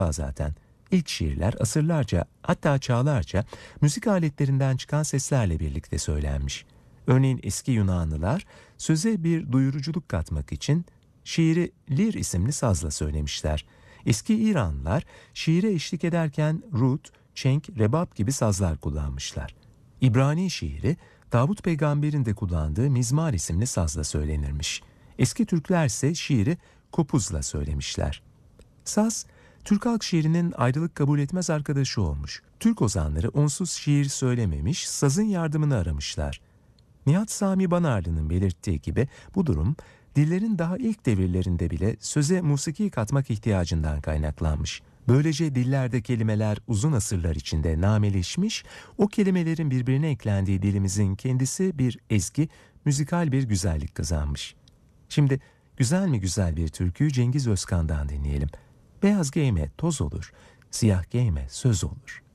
zaten. İlk şiirler asırlarca, hatta çağlarca müzik aletlerinden çıkan seslerle birlikte söylenmiş. Örneğin eski Yunanlılar söze bir duyuruculuk katmak için şiiri lir isimli sazla söylemişler. Eski İranlılar şiire eşlik ederken rut, çenk, rebap gibi sazlar kullanmışlar. İbrani şiiri Davut peygamberin de kullandığı mizmar isimli sazla söylenirmiş. Eski Türkler ise şiiri kopuzla söylemişler. Saz, Türk halk şiirinin ayrılık kabul etmez arkadaşı olmuş. Türk ozanları onsuz şiir söylememiş, sazın yardımını aramışlar. Nihat Sami Banarlı'nın belirttiği gibi bu durum dillerin daha ilk devirlerinde bile söze musiki katmak ihtiyacından kaynaklanmış. Böylece dillerde kelimeler uzun asırlar içinde nameleşmiş, o kelimelerin birbirine eklendiği dilimizin kendisi bir ezgi, müzikal bir güzellik kazanmış. Şimdi güzel mi güzel bir türküyü Cengiz Özkan'dan dinleyelim. Beyaz giyme toz olur, siyah giyme söz olur.